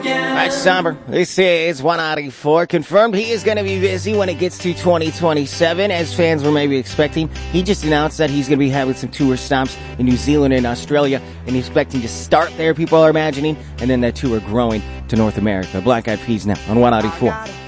Alright, Somber. This is 194. Confirmed he is going to be busy when it gets to 2027, as fans were maybe expecting. He just announced that he's going to be having some tour stops in New Zealand and Australia, and he's expecting to start there, people are imagining, and then that tour growing to North America. Black Eyed Peas now on 194.